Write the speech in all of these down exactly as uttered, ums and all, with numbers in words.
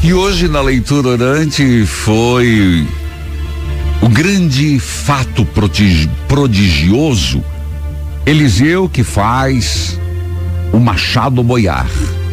E hoje na leitura orante foi o grande fato prodig, prodigioso, Eliseu que faz o machado boiar.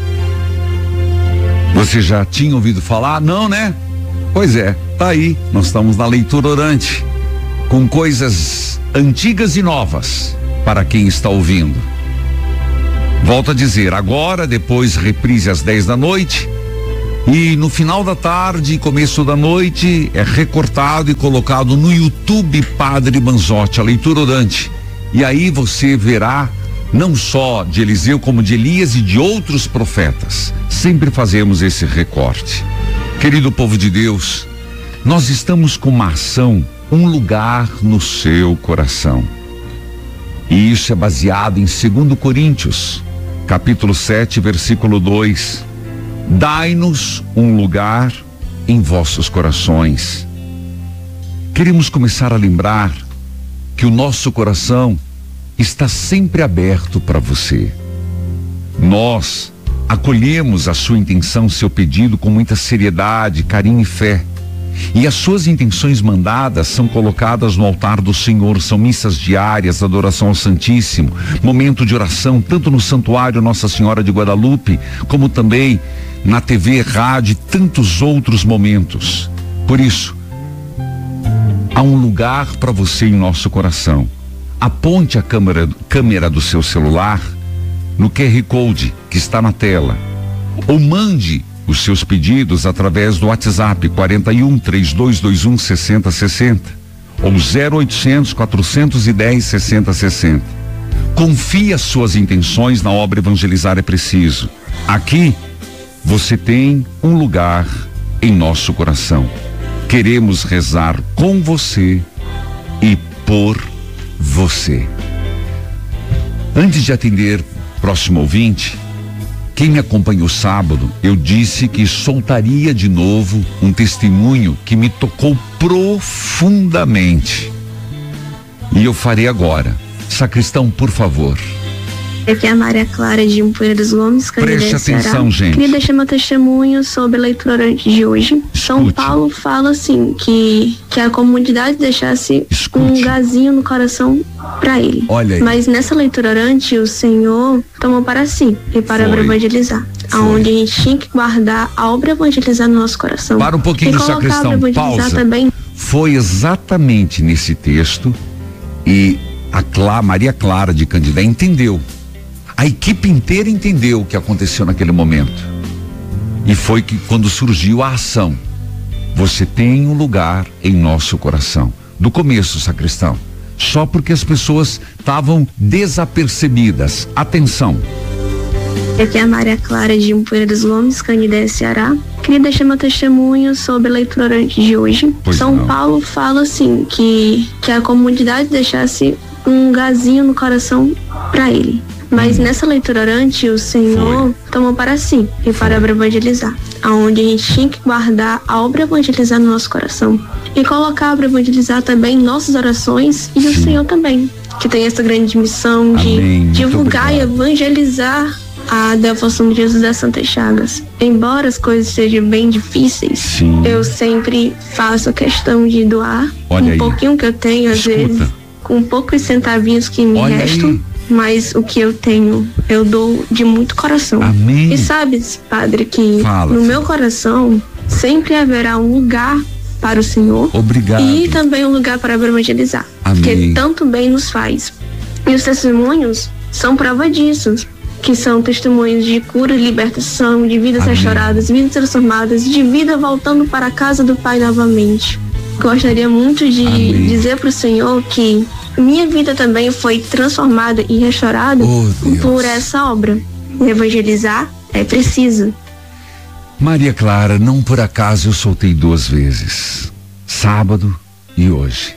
Você já tinha ouvido falar? Não, né? Pois é, tá aí, nós estamos na leitura orante, com coisas antigas e novas para quem está ouvindo. Volto a dizer, agora, depois reprise às dez da noite, e no final da tarde e começo da noite é recortado e colocado no YouTube Padre Manzotti, a leitura orante. E aí você verá não só de Eliseu como de Elias e de outros profetas. Sempre fazemos esse recorte. Querido povo de Deus, nós estamos com uma ação, um lugar no seu coração. E isso é baseado em segundo Coríntios, capítulo sete, versículo dois. Dai-nos um lugar em vossos corações. Queremos começar a lembrar que o nosso coração está sempre aberto para você. Nós acolhemos a sua intenção, seu pedido com muita seriedade, carinho e fé. E as suas intenções mandadas são colocadas no altar do Senhor, são missas diárias, adoração ao Santíssimo, momento de oração, tanto no Santuário Nossa Senhora de Guadalupe, como também na T V, rádio e tantos outros momentos. Por isso, há um lugar para você em nosso coração. Aponte a câmera, câmera do seu celular no Q R Code que está na tela, ou mande os seus pedidos através do WhatsApp quarenta e um, trinta e dois vinte e um, sessenta sessenta ou zero oitocentos, quatrocentos e dez, sessenta sessenta. Confie as suas intenções na obra Evangelizar é Preciso. Aqui você tem um lugar em nosso coração. Queremos rezar com você e por você. Antes de atender próximo ouvinte, quem me acompanhou sábado, eu disse que soltaria de novo um testemunho que me tocou profundamente. E eu farei agora. Sacristão, por favor. Aqui é a Maria Clara de Empoeira dos Gomes, Preste atenção, gente. Queria deixar meu testemunho sobre a leitura orante de hoje. Escute. São Paulo fala assim, que, que a comunidade deixasse Escute. um lugarzinho no coração para ele. Olha aí. Mas nessa leitura orante, o Senhor tomou para si e para Foi. evangelizar. Foi. Aonde a gente tinha que guardar a obra evangelizar no nosso coração. Para um pouquinho, e colocar sacristão, a obra evangelizar pausa. também. Foi exatamente nesse texto e a Clá, Maria Clara de Candidé entendeu. A equipe inteira entendeu o que aconteceu naquele momento. E foi que quando surgiu a ação. Você tem um lugar em nosso coração. Do começo, sacristão. Só porque as pessoas estavam desapercebidas. Atenção. Aqui é a Maria Clara de Empoeira dos Gomes, Candidé, Ceará. Queria deixar meu testemunho sobre a leitura orante de hoje. Pois São não. Paulo fala assim, que, que a comunidade deixasse um lugarzinho no coração para ele. Mas hum. nessa leitura orante, o Senhor Foi. tomou para si e para evangelizar. Aonde a gente tinha que guardar a obra evangelizar no nosso coração. E colocar a obra evangelizar também em nossas orações e Sim. o Senhor também. Que tem essa grande missão de Amém. divulgar e evangelizar a devoção de Jesus das Santas Chagas. Embora as coisas sejam bem difíceis, Sim. eu sempre faço questão de doar Olha um aí. pouquinho que eu tenho, às Escuta. vezes, com poucos centavinhos que me Olha restam. aí. Mas o que eu tenho, eu dou de muito coração. Amém. E sabe, Padre, que Fala, no filho. meu coração sempre haverá um lugar para o Senhor. Obrigado. E também um lugar para evangelizar. Amém. Que tanto bem nos faz. E os testemunhos são prova disso. Que são testemunhos de cura e libertação, de vidas Amém. restauradas, vidas transformadas, de vida voltando para a casa do Pai novamente. Gostaria muito de Amém. dizer para o Senhor que minha vida também foi transformada e restaurada Oh, Deus. por essa obra. Evangelizar é preciso. Maria Clara, não por acaso eu soltei duas vezes, sábado e hoje.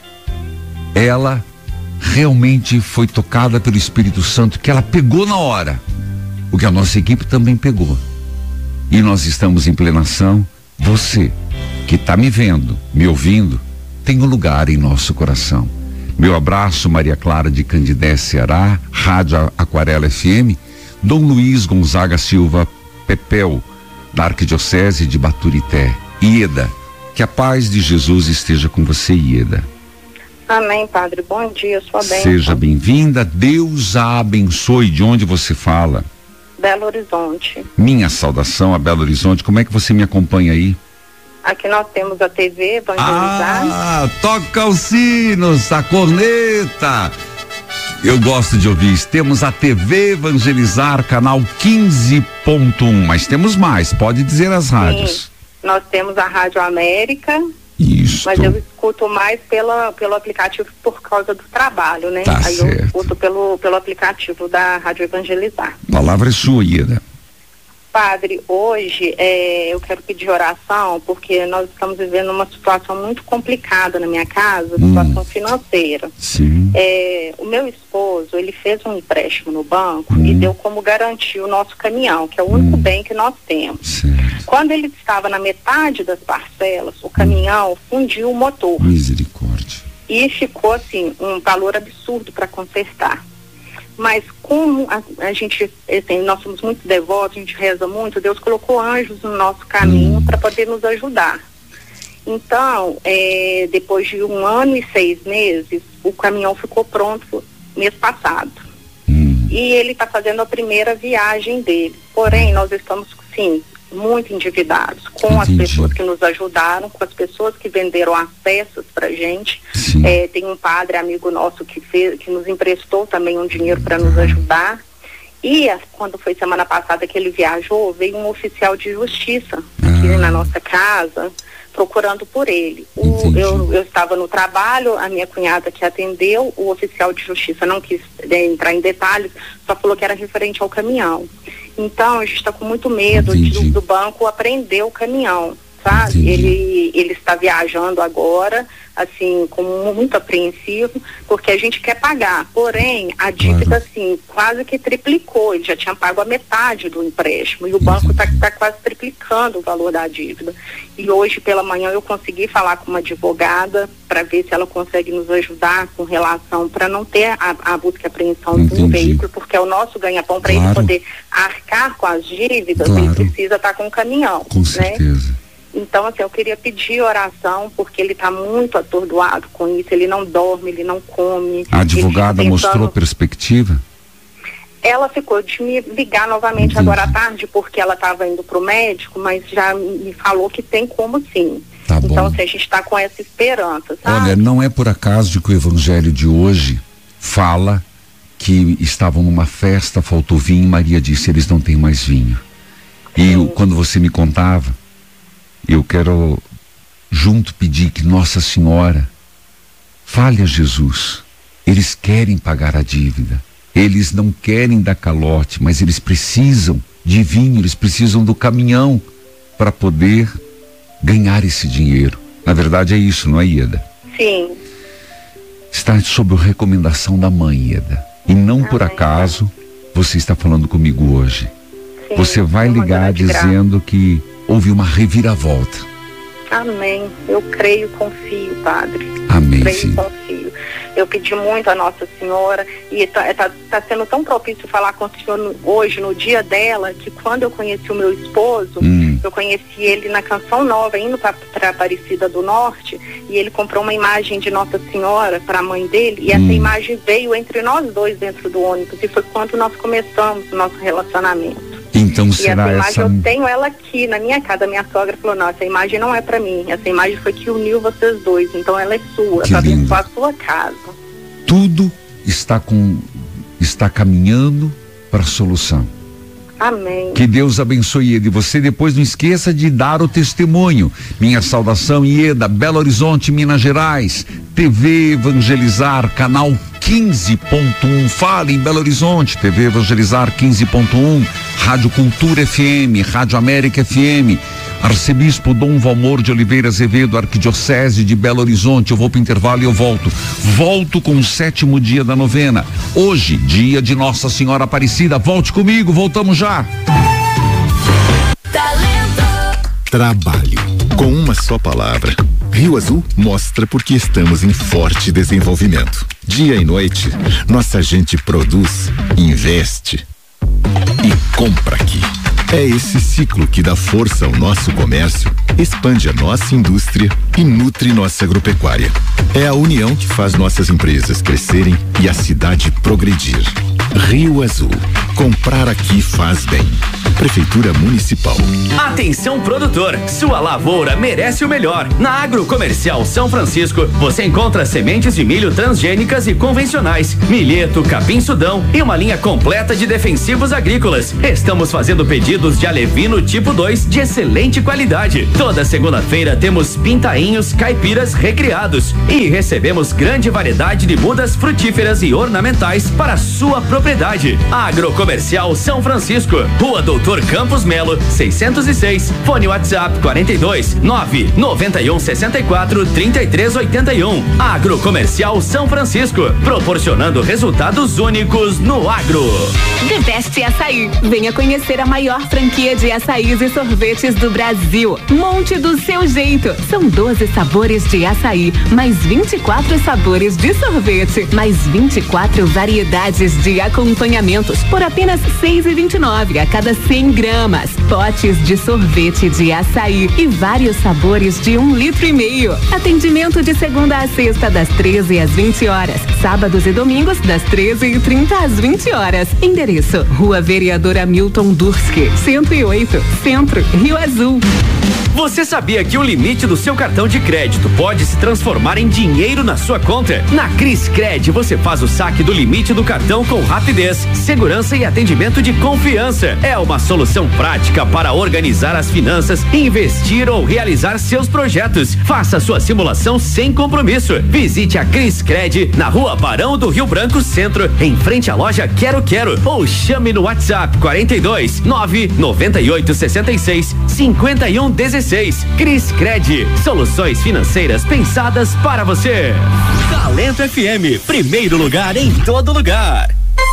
Ela realmente foi tocada pelo Espírito Santo, que ela pegou na hora, o que a nossa equipe também pegou. E nós estamos em plena ação. Você que está me vendo, me ouvindo, tem um lugar em nosso coração. Meu abraço, Maria Clara de Candidé, Ceará, Rádio Aquarela F M, Dom Luiz Gonzaga Silva Pepel, da Arquidiocese de Baturité. Ieda, que a paz de Jesus esteja com você, Ieda. Amém, padre. Bom dia, sua bênção. Seja bem-vinda, Deus a abençoe. De onde você fala? Belo Horizonte. Minha saudação a Belo Horizonte. Como é que você me acompanha aí? Aqui nós temos a T V Evangelizar. Ah, toca os sinos, a corneta. Eu gosto de ouvir isso. Temos a T V Evangelizar, canal quinze ponto um, mas temos mais, pode dizer as rádios. Sim, nós temos a Rádio América. Isso. Mas eu escuto mais pela, pelo aplicativo por causa do trabalho, né? Tá Aí certo. eu escuto pelo, pelo aplicativo da Rádio Evangelizar. A palavra é sua, Ieda. Padre, hoje é, eu quero pedir oração porque nós estamos vivendo uma situação muito complicada na minha casa, hum. situação financeira. Sim. É, o meu esposo, ele fez um empréstimo no banco hum. e deu como garantia o nosso caminhão, que é o único hum. bem que nós temos. Certo. Quando ele estava na metade das parcelas, o caminhão fundiu o motor. Misericórdia. E ficou assim, um valor absurdo para consertar. Mas como a, a gente, assim, nós somos muito devotos, a gente reza muito, Deus colocou anjos no nosso caminho hum. para poder nos ajudar. Então, é, depois de um ano e seis meses, o caminhão ficou pronto mês passado. Hum. E ele está fazendo a primeira viagem dele. Porém, nós estamos, sim, muito endividados com Entendi. as pessoas que nos ajudaram, com as pessoas que venderam as peças pra gente. É, tem um padre amigo nosso que fez, que nos emprestou também um dinheiro para nos ajudar. E a, quando foi semana passada que ele viajou, veio um oficial de justiça aqui ah. na nossa casa, procurando por ele. O, eu, eu estava no trabalho, a minha cunhada que atendeu, o oficial de justiça não quis é, entrar em detalhes, só falou que era referente ao caminhão. Então, a gente está com muito medo de, do banco apreender o caminhão, sabe? Ele, ele está viajando agora, assim, com muito apreensivo, porque a gente quer pagar. Porém, a dívida, claro. assim, quase que triplicou. Ele já tinha pago a metade do empréstimo e o banco está tá quase triplicando o valor da dívida. E hoje, pela manhã, eu consegui falar com uma advogada para ver se ela consegue nos ajudar com relação, para não ter a, a busca e apreensão Entendi. do veículo, porque é o nosso ganha-pão, para claro. ele poder arcar com as dívidas, claro. ele precisa estar tá com o caminhão. Com né? certeza. Então, assim, eu queria pedir oração, porque ele está muito atordoado com isso, ele não dorme, ele não come. A advogada pensando... mostrou perspectiva? Ela ficou de me ligar novamente Entendi. agora à tarde, porque ela estava indo para o médico, mas já me falou que tem como sim. Tá então, bom. assim, a gente está com essa esperança, sabe? Olha, não é por acaso de que o evangelho de hoje fala que estavam numa festa, faltou vinho, e Maria disse, eles não têm mais vinho. E eu, quando você me contava, eu quero junto pedir que Nossa Senhora fale a Jesus. Eles querem pagar a dívida, eles não querem dar calote, mas eles precisam de vinho, eles precisam do caminhão para poder ganhar esse dinheiro. Na verdade é isso, não é, Ieda? Sim. Está sob a recomendação da mãe, Ieda. E não ah, por acaso você está falando comigo hoje. Sim, você vai ligar dizendo que houve uma reviravolta. Amém. Eu creio e confio, Padre. Amém, creio sim. e confio. Eu pedi muito a Nossa Senhora e está tá, tá sendo tão propício falar com o Senhor hoje, no dia dela, que quando eu conheci o meu esposo, hum. eu conheci ele na Canção Nova, indo para Aparecida do Norte, e ele comprou uma imagem de Nossa Senhora para a mãe dele, e hum. essa imagem veio entre nós dois dentro do ônibus, e foi quando nós começamos o nosso relacionamento. Então e será essa imagem essa... eu tenho ela aqui na minha casa. Minha sogra falou, não, essa imagem não é pra mim, essa imagem foi que uniu vocês dois, então ela é sua, para abençoar a sua casa. Tudo está com está caminhando para a solução. Amém. Que Deus abençoe ele. Você depois não esqueça de dar o testemunho. Minha saudação, Ieda, Belo Horizonte, Minas Gerais, T V Evangelizar, canal quinze ponto um. Fale em Belo Horizonte, T V Evangelizar quinze ponto um, Rádio Cultura F M, Rádio América F M, Arcebispo Dom Valmor de Oliveira Azevedo, Arquidiocese de Belo Horizonte. Eu vou para o intervalo e eu volto. Volto com o sétimo dia da novena. Hoje, dia de Nossa Senhora Aparecida. Volte comigo, voltamos já. Trabalho. Com uma só palavra. Rio Azul mostra porque estamos em forte desenvolvimento. Dia e noite, nossa gente produz, investe e compra aqui. É esse ciclo que dá força ao nosso comércio, expande a nossa indústria e nutre nossa agropecuária. É a união que faz nossas empresas crescerem e a cidade progredir. Rio Azul. Comprar aqui faz bem. Prefeitura Municipal. Atenção produtor, sua lavoura merece o melhor. Na Agrocomercial São Francisco, você encontra sementes de milho transgênicas e convencionais, milheto, capim-sudão e uma linha completa de defensivos agrícolas. Estamos fazendo pedidos de alevino tipo dois de excelente qualidade. Toda segunda-feira temos pintainhos caipiras recriados e recebemos grande variedade de mudas frutíferas e ornamentais para sua propriedade. Agrocomercial São Francisco, Rua Doutor Campos Melo, seiscentos e seis, fone WhatsApp quarenta e dois, nove, noventa e um, sessenta e quatro, trinta e três, oitenta e um. Agrocomercial São Francisco, proporcionando resultados únicos no agro. The Best Açaí. Venha conhecer a maior franquia de açaís e sorvetes do Brasil. Monte do seu jeito. São doze sabores de açaí, mais vinte e quatro sabores de sorvete, mais vinte e quatro variedades de acompanhamentos por apenas seis e vinte e nove a cada cem gramas. Potes de sorvete de açaí e vários sabores de um litro e meio. Atendimento de segunda a sexta das treze às vinte horas. Sábados e domingos das treze e trinta às vinte horas. Endereço: Rua Vereador Hamilton Durski, cento e oito, Centro, Rio Azul. Você sabia que o limite do seu cartão de crédito pode se transformar em dinheiro na sua conta? Na Criscred você faz o saque do limite do cartão com rapidez, segurança e atendimento de confiança. É uma solução prática para organizar as finanças, investir ou realizar seus projetos. Faça sua simulação sem compromisso. Visite a Criscred na Rua Barão do Rio Branco Centro, em frente à loja Quero Quero, ou chame no WhatsApp quarenta e dois, nove, noventa e oito, sessenta e seis, cinquenta e um, dezesseis. Criscred, soluções financeiras pensadas para você. Talento F M, primeiro lugar em todo lugar.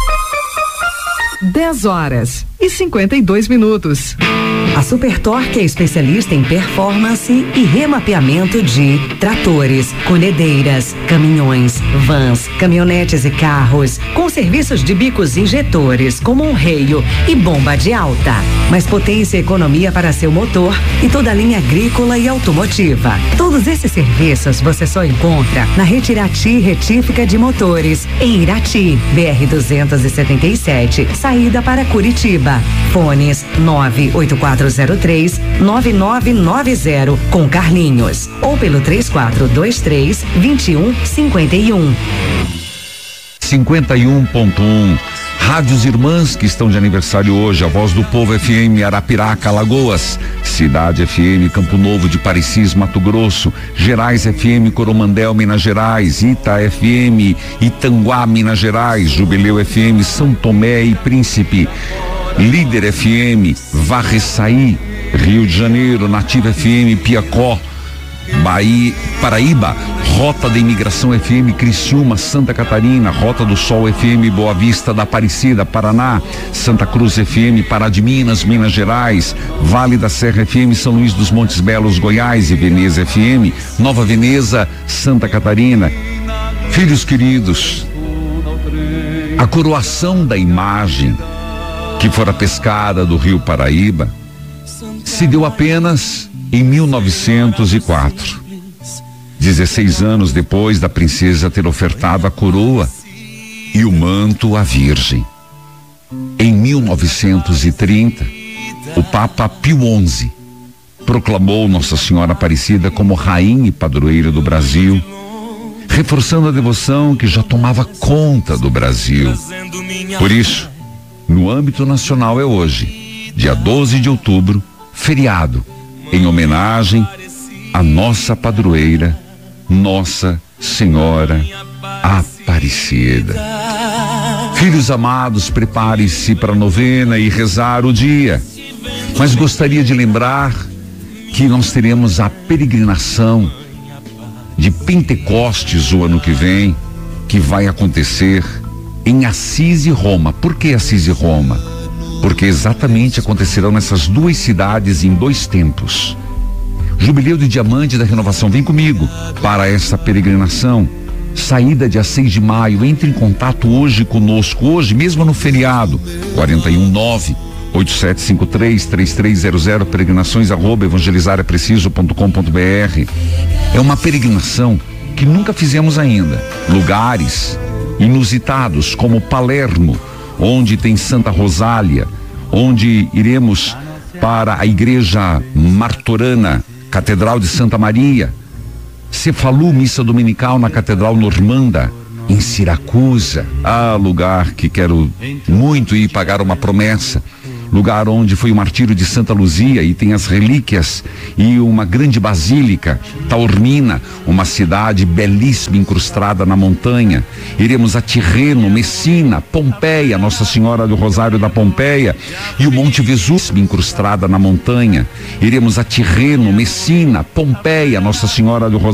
dez horas e cinquenta e dois minutos. A Super Torque é especialista em performance e remapeamento de tratores, colhedeiras, caminhões, vans, caminhonetes e carros, com serviços de bicos injetores, como um reio e bomba de alta. Mais potência e economia para seu motor e toda a linha agrícola e automotiva. Todos esses serviços você só encontra na Retirati Retífica de Motores, em Irati, B R duzentos e setenta e sete, saída para Curitiba. Fones nove oito quatro zero três, nove nove nove zero com Carlinhos ou pelo três quatro dois três, vinte e um, cinquenta e um. cinquenta e um ponto um. Rádios irmãs que estão de aniversário hoje: a Voz do Povo F M Arapiraca, Alagoas, Cidade F M Campo Novo de Parecis, Mato Grosso, Gerais F M Coromandel, Minas Gerais, Ita F M Itanguá, Minas Gerais, Jubileu F M São Tomé e Príncipe, Líder F M Varreçaí, Rio de Janeiro, Nativa F M Piacó, Bahia, Paraíba, Rota da Imigração F M Criciúma, Santa Catarina, Rota do Sol F M Boa Vista da Aparecida, Paraná, Santa Cruz F M Pará de Minas, Minas Gerais, Vale da Serra F M São Luís dos Montes Belos, Goiás, e Veneza F M Nova Veneza, Santa Catarina. Filhos queridos, a coroação da imagem que fora pescada do Rio Paraíba se deu apenas em mil novecentos e quatro, dezesseis anos depois da princesa ter ofertado a coroa e o manto à Virgem. Em mil novecentos e trinta, o Papa Pio onze proclamou Nossa Senhora Aparecida como rainha e padroeira do Brasil, reforçando a devoção que já tomava conta do Brasil. Por isso, no âmbito nacional é hoje, dia doze de outubro, feriado, em homenagem à nossa padroeira, Nossa Senhora Aparecida. Filhos amados, prepare-se para a novena e rezar o dia. Mas gostaria de lembrar que nós teremos a peregrinação de Pentecostes o ano que vem, que vai acontecer em Assis e Roma. Por que Assis e Roma? Porque exatamente acontecerão nessas duas cidades em dois tempos. Jubileu de Diamante da Renovação, vem comigo para essa peregrinação. Saída dia seis de maio, entre em contato hoje conosco, hoje mesmo no feriado, quarenta e um nove, oito sete cinco três, três três zero zero, peregrinações arroba evangelizarepreciso ponto com ponto br. É uma peregrinação que nunca fizemos ainda. Lugares inusitados como Palermo, onde tem Santa Rosália, onde iremos para a igreja martorana, Catedral de Santa Maria, Cefalu, missa dominical na Catedral Normanda, em Siracusa. Ah, lugar que quero muito ir pagar uma promessa. Lugar onde foi o martírio de Santa Luzia e tem as relíquias e uma grande basílica, Taormina, uma cidade belíssima incrustada na montanha. Iremos a Tirreno, Messina, Pompeia, Nossa Senhora do Rosário da Pompeia e o Monte Vesúvio incrustada na montanha. Iremos a Tirreno, Messina, Pompeia, Nossa Senhora do Rosário